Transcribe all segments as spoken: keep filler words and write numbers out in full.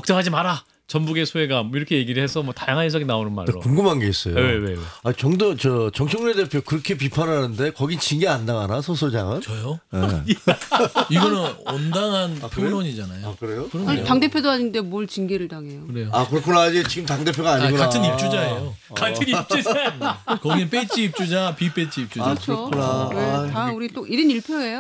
걱정하지 마라. 전북의 소외감 뭐 이렇게 얘기를 해서 뭐 다양한 해석이 나오는 말로. 궁금한 게 있어요. 왜, 왜, 왜? 아, 정도 저 정청래 대표 그렇게 비판하는데 거긴 징계 안 나가나 소소장은? 저요? 네. 이거는 온당한 아, 그래요? 평론이잖아요. 아, 그래요? 그럼요. 아니, 당대표도 아닌데 뭘 징계를 당해요. 그래요. 아 그렇구나. 이제 지금 당 대표가 아, 아니구나. 같은 입주자예요. 같은 입주자. 거기는 배지 입주자, 비배지 입주자. 아, 그렇죠. 그렇구나. 네, 아, 다 우리 또 일 인 일 표예요.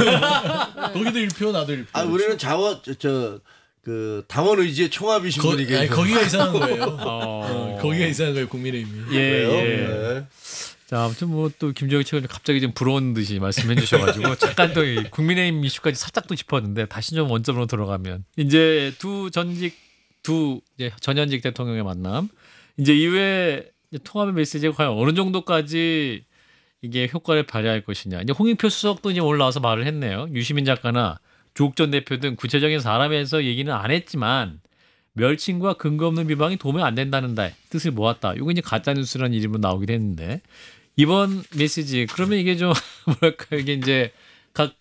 거기도 일 표, 나도 일 표. 아 우리는 자원 저 그 당원 의지의 총합이신 거, 분이 계세요. 아니, 거기가 이상한 거예요. 어. 어, 거기가 이상한 거예요, 국민의힘이. 예, 그래요? 예. 네. 자, 아무튼 뭐 또 김정일 최고님 갑자기 좀 부러운 듯이 말씀해 주셔가지고 잠깐 또 이 국민의힘 이슈까지 살짝 또 짚었는데 다시 좀 원점으로 들어가면 이제 두 전직 두 이제 전현직 대통령의 만남 이제 이후에 이제 통합의 메시지가 과연 어느 정도까지 이게 효과를 발휘할 것이냐. 이제 홍익표 수석도 이제 올라와서 말을 했네요. 유시민 작가나 조국 전 대표 등 구체적인 사람에서 얘기는 안 했지만 멸칭과 근거 없는 비방이 도움이 안 된다는 데 뜻을 모았다. 이거 이제 가짜 뉴스라는 이름으로 나오긴 했는데 이번 메시지 그러면 이게 좀 뭐랄까 이게 이제 각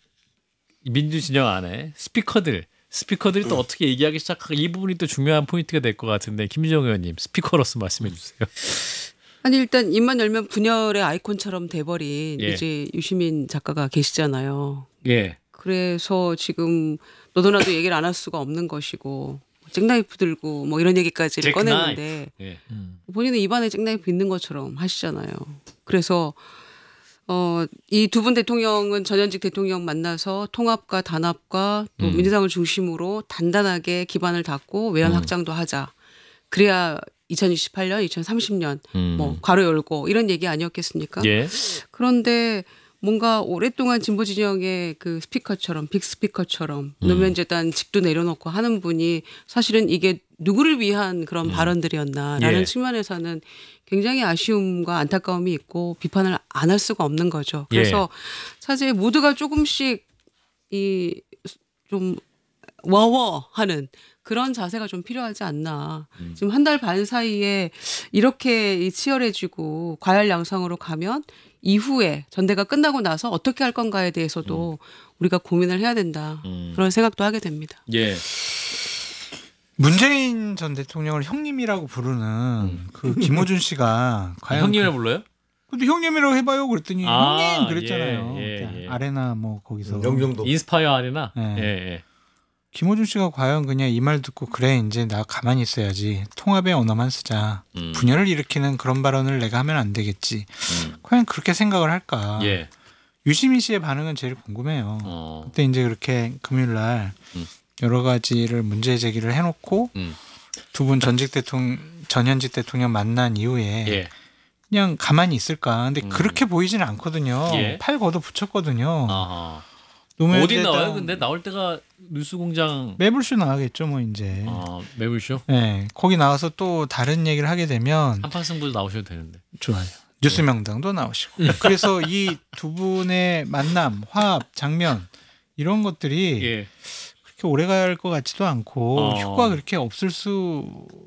민주 진영 안에 스피커들 스피커들이 또 어떻게 얘기하기 시작하고 이 부분이 또 중요한 포인트가 될 것 같은데 김민정 의원님 스피커로서 말씀해 주세요. 아니 일단 입만 열면 분열의 아이콘처럼 돼버린 예. 이제 유시민 작가가 계시잖아요. 예. 그래서 지금 너도나도 얘기를 안 할 수가 없는 것이고 잭나이프 들고 뭐 이런 얘기까지를 잭나이프. 꺼냈는데 예. 음. 본인은 입안에 잭나이프 있는 것처럼 하시잖아요. 그래서 어, 이 두 분 대통령은 전현직 대통령 만나서 통합과 단합과 또 음. 민주당을 중심으로 단단하게 기반을 닫고 외연 음. 확장도 하자. 그래야 이천이십팔 년, 이천삼십 년 음. 뭐 괄호 열고 이런 얘기 아니었겠습니까? 예. 그런데 뭔가 오랫동안 진보 진영의 그 스피커처럼 빅 스피커처럼 음. 노무현재단 직도 내려놓고 하는 분이 사실은 이게 누구를 위한 그런 발언들이었나라는 예. 측면에서는 굉장히 아쉬움과 안타까움이 있고 비판을 안 할 수가 없는 거죠. 그래서 사실 모두가 조금씩 이 좀 워워하는 그런 자세가 좀 필요하지 않나. 음. 지금 한 달 반 사이에 이렇게 이 치열해지고 과열양상으로 가면 이후에 전대가 끝나고 나서 어떻게 할 건가에 대해서도 우리가 고민을 해야 된다. 음. 그런 생각도 하게 됩니다. 예. 문재인 전 대통령을 형님이라고 부르는 그 김호준 씨가 과연 형님을 그, 불러요? 근데 형님이라고 해봐요 그랬더니 아, 형님 그랬잖아요. 예, 예, 그냥 예. 아레나 뭐 거기서 영종도. 인스파이어 아레나. 네. 예, 예. 김호준 씨가 과연 그냥 이 말 듣고 그래 이제 나 가만히 있어야지 통합의 언어만 쓰자 음. 분열을 일으키는 그런 발언을 내가 하면 안 되겠지. 음. 과연 그렇게 생각을 할까? 예. 유시민 씨의 반응은 제일 궁금해요. 어. 그때 이제 그렇게 금요일 날 음. 여러 가지를 문제 제기를 해놓고 음. 두 분 전직 대통령 전현직 대통령 만난 이후에 예. 그냥 가만히 있을까? 근데 음. 그렇게 보이지는 않거든요. 예. 팔 걷어 붙였거든요. 아하. 노무현 어디 재단 나와요? 근데 나올 때가 뉴스공장 매불쇼 나가겠죠, 뭐 이제. 아, 매불쇼 네, 거기 나와서 또 다른 얘기를 하게 되면 한판승부도 나오셔도 되는데. 좋아요. 뉴스 명당도 나오시고. 그래서 이 두 분의 만남, 화합, 장면 이런 것들이 예. 그렇게 오래 갈 것 같지도 않고 어. 효과가 그렇게 없을 수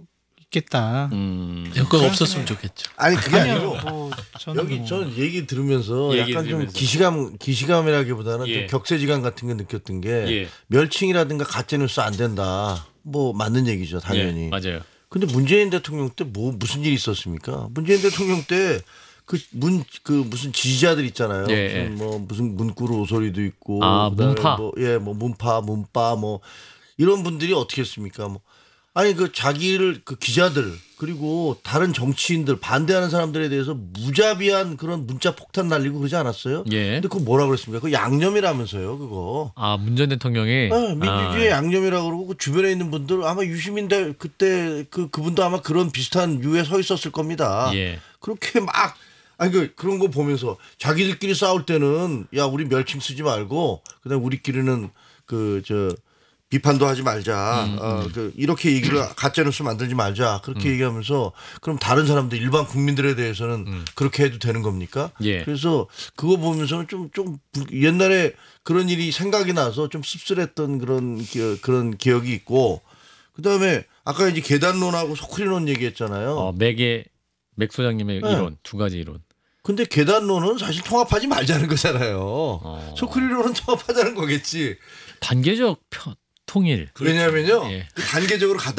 있겠다. 음. 효과가 없었으면 좋겠죠. 아니 그게 아니요, 아니고 뭐 저는 여기 뭐. 전 얘기 들으면서 얘기 약간 들으면서. 좀 기시감 기시감이라기보다는 예. 좀 격세지감 같은 게 느꼈던 게 예. 멸칭이라든가 가짜뉴스 안 된다. 뭐 맞는 얘기죠 당연히. 예, 맞아요. 근데 문재인 대통령 때 뭐 무슨 일이 있었습니까? 문재인 대통령 때 그 문 그 무슨 지지자들 있잖아요. 예, 예. 무슨 뭐 무슨 문구루 오소리도 있고, 아, 그다음에 문파. 뭐, 예, 뭐 문파, 문파 뭐 이런 분들이 어떻게 했습니까? 뭐 아니 그 자기를 그 기자들 그리고 다른 정치인들 반대하는 사람들에 대해서 무자비한 그런 문자 폭탄 날리고 그러지 않았어요? 예. 근데 그거 뭐라 그랬습니까? 그 양념이라면서요, 그거. 아, 문 전 대통령이 네, 민주주의 아, 양념이라고 그러고 그 주변에 있는 분들 아마 유시민 대 그때 그 그분도 아마 그런 비슷한 유에 서 있었을 겁니다. 예. 그렇게 막 아니 그 그런 거 보면서 자기들끼리 싸울 때는 야 우리 멸칭 쓰지 말고 그다음 우리끼리는 그 저 비판도 하지 말자. 음, 어, 그 이렇게 얘기를 가짜뉴스 만들지 말자. 그렇게 음. 얘기하면서 그럼 다른 사람들 일반 국민들에 대해서는 음. 그렇게 해도 되는 겁니까? 예. 그래서 그거 보면서는 좀 좀 옛날에 그런 일이 생각이 나서 좀 씁쓸했던 그런 기, 그런 기억이 있고 그다음에 아까 이제 계단론하고 소크리론 얘기했잖아요. 어, 맥의 맥 소장님의 네. 이론 두 가지 이론. 근데 계단론은 사실 통합하지 말자는 거잖아요. 어. 소크리론은 통합하자는 거겠지. 단계적 편, 통일. 왜냐하면요. 예. 그 단계적으로 가다